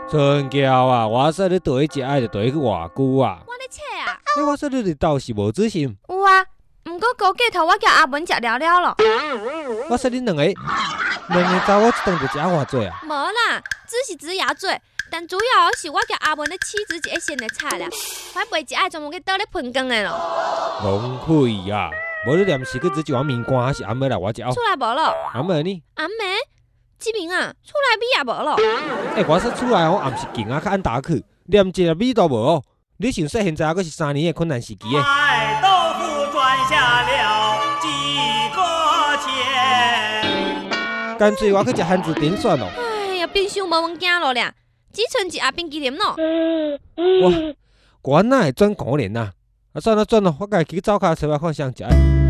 春娇啊，我说你倒去食爱就倒去偌久啊？ 我咧切啊。 我说你日倒是无仔细。 有啊，毋过高价头我叫阿文食了了咯。 我说你两个查某一顿就食偌济啊？ 无啦，只也做，但主要是我叫阿文咧饲煮一个新的菜啦。我卖一爱专门去倒咧盆羹的咯。 浪费啊！无你临时去煮一碗面干，还是暗暝来我食？ 厝内无咯。 暗暝呢？ 暗暝？志明啊，厝内米也无咯。 我说厝内哦，也毋是劲啊，较安打去，连一个米都无哦。你想说现在还阁是3年的困难时期诶？ 卖豆腐赚下了几个钱。 干脆我去食番薯丁算咯。 哎呀，冰箱无物件咯俩，只剩一盒冰淇淋咯。 我哪会转可怜啊？算了，我家己去灶骹找看啥食。